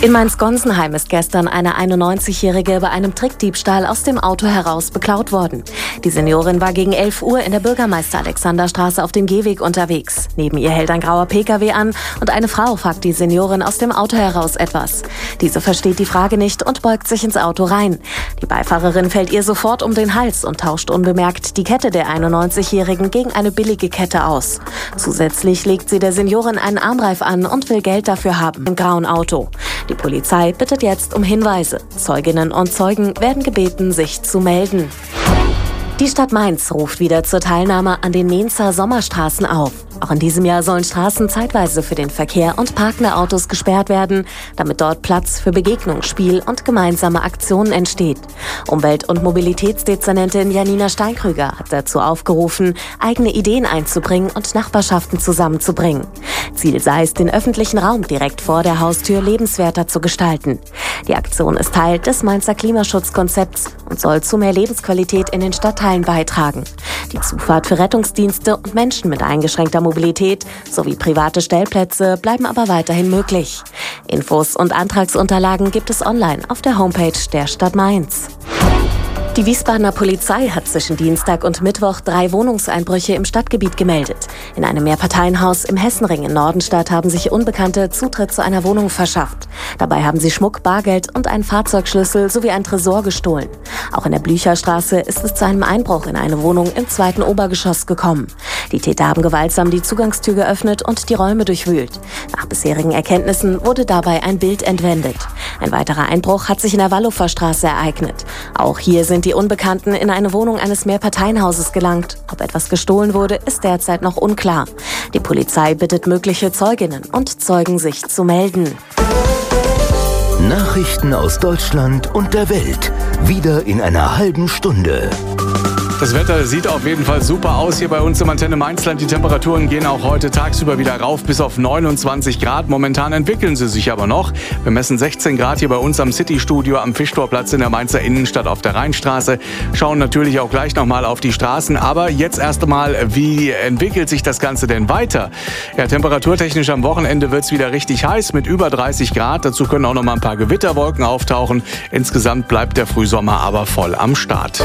In Mainz-Gonsenheim ist gestern eine 91-Jährige bei einem Trickdiebstahl aus dem Auto heraus beklaut worden. Die Seniorin war gegen 11 Uhr in der Bürgermeister-Alexander-Straße auf dem Gehweg unterwegs. Neben ihr hält ein grauer Pkw an und eine Frau fragt die Seniorin aus dem Auto heraus etwas. Diese versteht die Frage nicht und beugt sich ins Auto rein. Die Beifahrerin fällt ihr sofort um den Hals und tauscht unbemerkt die Kette der 91-Jährigen gegen eine billige Kette aus. Zusätzlich legt sie der Seniorin einen Armreif an und will Geld dafür haben im grauen Auto. Die Polizei bittet jetzt um Hinweise. Zeuginnen und Zeugen werden gebeten, sich zu melden. Die Stadt Mainz ruft wieder zur Teilnahme an den Mainzer Sommerstraßen auf. Auch in diesem Jahr sollen Straßen zeitweise für den Verkehr und parkende Autos gesperrt werden, damit dort Platz für Begegnung, Spiel und gemeinsame Aktionen entsteht. Umwelt- und Mobilitätsdezernentin Janina Steinkrüger hat dazu aufgerufen, eigene Ideen einzubringen und Nachbarschaften zusammenzubringen. Ziel sei es, den öffentlichen Raum direkt vor der Haustür lebenswerter zu gestalten. Die Aktion ist Teil des Mainzer Klimaschutzkonzepts und soll zu mehr Lebensqualität in den Stadtteilen beitragen. Die Zufahrt für Rettungsdienste und Menschen mit eingeschränkter Mobilität sowie private Stellplätze bleiben aber weiterhin möglich. Infos und Antragsunterlagen gibt es online auf der Homepage der Stadt Mainz. Die Wiesbadener Polizei hat zwischen Dienstag und Mittwoch 3 Wohnungseinbrüche im Stadtgebiet gemeldet. In einem Mehrparteienhaus im Hessenring in Nordenstadt haben sich Unbekannte Zutritt zu einer Wohnung verschafft. Dabei haben sie Schmuck, Bargeld und einen Fahrzeugschlüssel sowie ein Tresor gestohlen. Auch in der Blücherstraße ist es zu einem Einbruch in eine Wohnung im 2. Obergeschoss gekommen. Die Täter haben gewaltsam die Zugangstür geöffnet und die Räume durchwühlt. Nach bisherigen Erkenntnissen wurde dabei ein Bild entwendet. Ein weiterer Einbruch hat sich in der Wallhoferstraße ereignet. Auch hier sind die Unbekannten in eine Wohnung eines Mehrparteienhauses gelangt. Ob etwas gestohlen wurde, ist derzeit noch unklar. Die Polizei bittet mögliche Zeuginnen und Zeugen, sich zu melden. Nachrichten aus Deutschland und der Welt. Wieder in einer halben Stunde. Das Wetter sieht auf jeden Fall super aus hier bei uns im Antenne Mainzland. Die Temperaturen gehen auch heute tagsüber wieder rauf bis auf 29 Grad. Momentan entwickeln sie sich aber noch. Wir messen 16 Grad hier bei uns am City-Studio am Fischtorplatz in der Mainzer Innenstadt auf der Rheinstraße. Schauen natürlich auch gleich nochmal auf die Straßen. Aber jetzt erst einmal, wie entwickelt sich das Ganze denn weiter? Ja, temperaturtechnisch am Wochenende wird es wieder richtig heiß mit über 30 Grad. Dazu können auch noch mal ein paar Gewitterwolken auftauchen. Insgesamt bleibt der Frühsommer aber voll am Start.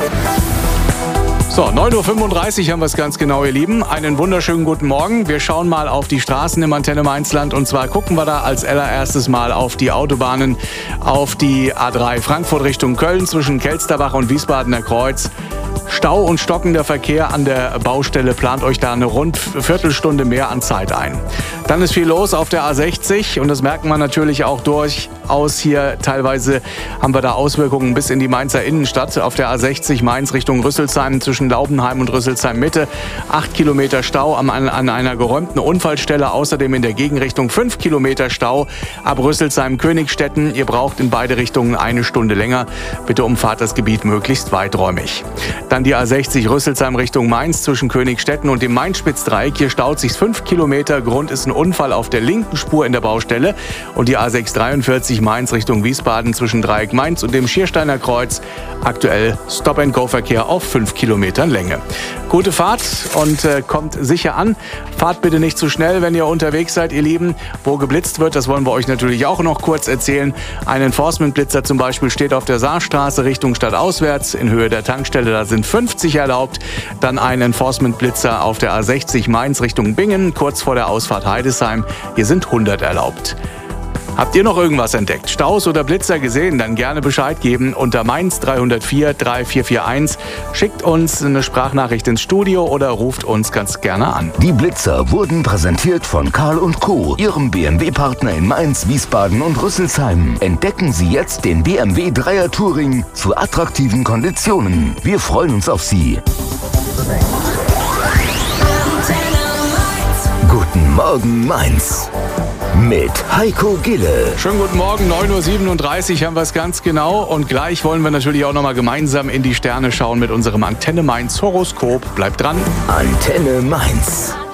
So, 9.35 Uhr haben wir es ganz genau, ihr Lieben. Einen wunderschönen guten Morgen. Wir schauen mal auf die Straßen im Antenne Mainzland. Und zwar gucken wir da als allererstes mal auf die Autobahnen, auf die A3 Frankfurt Richtung Köln zwischen Kelsterbach und Wiesbadener Kreuz. Stau und stockender Verkehr an der Baustelle, plant euch da eine rund Viertelstunde mehr an Zeit ein. Dann ist viel los auf der A60 und das merken wir natürlich auch durchaus hier. Teilweise haben wir da Auswirkungen bis in die Mainzer Innenstadt. Auf der A60 Mainz Richtung Rüsselsheim zwischen Laubenheim und Rüsselsheim Mitte 8 Kilometer Stau an einer geräumten Unfallstelle. Außerdem in der Gegenrichtung 5 Kilometer Stau ab Rüsselsheim Königstetten. Ihr braucht in beide Richtungen eine Stunde länger. Bitte umfahrt das Gebiet möglichst weiträumig. Dann die A60 Rüsselsheim Richtung Mainz zwischen Königstetten und dem Mainz-Spitz-Dreieck. Hier staut sich 5 Kilometer. Grund ist ein Unfall auf der linken Spur in der Baustelle. Und die A643 Mainz Richtung Wiesbaden zwischen Dreieck Mainz und dem Schiersteiner Kreuz. Aktuell Stop-and-Go-Verkehr auf 5 Kilometern Länge. Gute Fahrt und kommt sicher an. Fahrt bitte nicht zu schnell, wenn ihr unterwegs seid, ihr Lieben. Wo geblitzt wird, das wollen wir euch natürlich auch noch kurz erzählen. Ein Enforcement-Blitzer zum Beispiel steht auf der Saarstraße Richtung stadtauswärts in Höhe der Tankstelle. Da sind 50 erlaubt. Dann ein Enforcement-Blitzer auf der A60 Mainz Richtung Bingen, kurz vor der Ausfahrt Heidesheim. Hier sind 100 erlaubt. Habt ihr noch irgendwas entdeckt? Staus oder Blitzer gesehen? Dann gerne Bescheid geben unter Mainz 304 3441. Schickt uns eine Sprachnachricht ins Studio oder ruft uns ganz gerne an. Die Blitzer wurden präsentiert von Karl & Co., Ihrem BMW-Partner in Mainz, Wiesbaden und Rüsselsheim. Entdecken Sie jetzt den BMW 3er Touring zu attraktiven Konditionen. Wir freuen uns auf Sie. Guten Morgen, Mainz. Mit Heiko Gille. Schönen guten Morgen, 9.37 Uhr haben wir es ganz genau. Und gleich wollen wir natürlich auch nochmal gemeinsam in die Sterne schauen mit unserem Antenne Mainz Horoskop. Bleibt dran. Antenne Mainz.